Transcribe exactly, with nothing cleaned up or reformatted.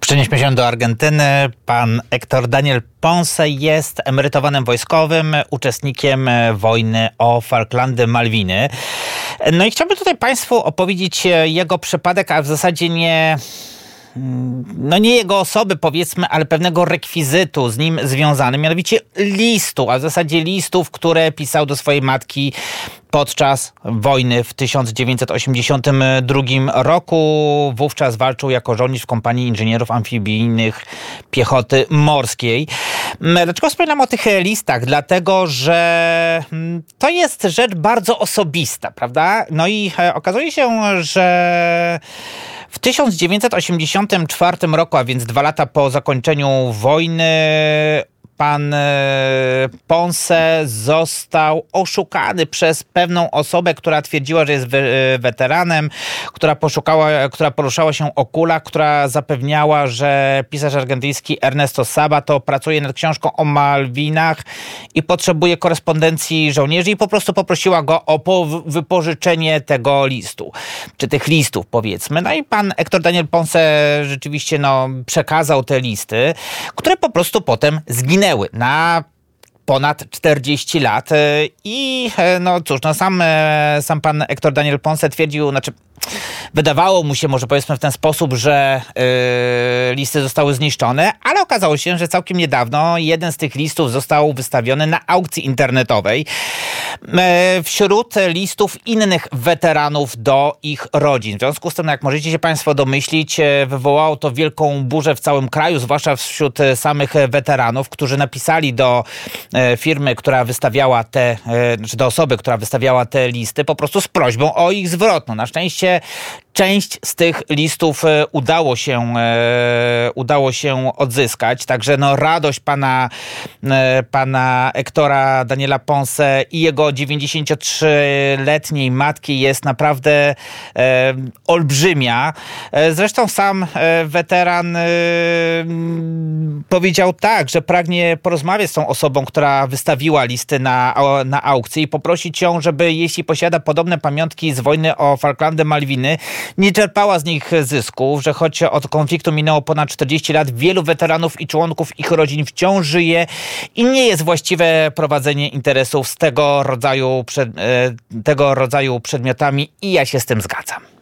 Przenieśmy się do Argentyny. Pan Héctor Daniel Ponce jest emerytowanym wojskowym, uczestnikiem wojny o Falklandy, Malwiny. No i chciałbym tutaj Państwu opowiedzieć jego przypadek, a w zasadzie nie... no nie jego osoby, powiedzmy, ale pewnego rekwizytu z nim związanym, mianowicie listu, a w zasadzie listów, które pisał do swojej matki podczas wojny w tysiąc dziewięćset osiemdziesiątym drugim roku. Wówczas walczył jako żołnierz w kompanii inżynierów amfibijnych piechoty morskiej. Dlaczego wspominam o tych listach? Dlatego, że to jest rzecz bardzo osobista, prawda? No i okazuje się, że w tysiąc dziewięćset osiemdziesiątym czwartym roku, a więc dwa lata po zakończeniu wojny, pan Ponce został oszukany przez pewną osobę, która twierdziła, że jest weteranem, która poszukała, która poruszała się o kulach, która zapewniała, że pisarz argentyński Ernesto Sabato pracuje nad książką o Malwinach i potrzebuje korespondencji żołnierzy i po prostu poprosiła go o wypożyczenie tego listu, czy tych listów, powiedzmy. No i pan Héctor Daniel Ponce rzeczywiście no, przekazał te listy, które po prostu potem zginęły na ponad czterdzieści lat i no cóż, no sam, sam pan Héctor Daniel Ponce twierdził, znaczy wydawało mu się, może powiedzmy w ten sposób, że yy, listy zostały zniszczone, ale okazało się, że całkiem niedawno jeden z tych listów został wystawiony na aukcji internetowej yy, wśród listów innych weteranów do ich rodzin. W związku z tym, jak możecie się Państwo domyślić, wywołało to wielką burzę w całym kraju, zwłaszcza wśród samych weteranów, którzy napisali do yy, firmy, która wystawiała te, yy, czy do osoby, która wystawiała te listy, po prostu z prośbą o ich zwrot. No, na szczęście część z tych listów udało się, e, udało się odzyskać, także no radość pana, e, pana Héctora Daniela Ponce i jego dziewięćdziesięciotrzyletniej matki jest naprawdę e, olbrzymia. E, zresztą sam e, weteran e, powiedział tak, że pragnie porozmawiać z tą osobą, która wystawiła listy na, na aukcji i poprosić ją, żeby jeśli posiada podobne pamiątki z wojny o Falklandy, Malwiny, nie czerpała z nich zysków, że choć od konfliktu minęło ponad czterdzieści lat, wielu weteranów i członków ich rodzin wciąż żyje i nie jest właściwe prowadzenie interesów z tego rodzaju, przed, tego rodzaju przedmiotami i ja się z tym zgadzam.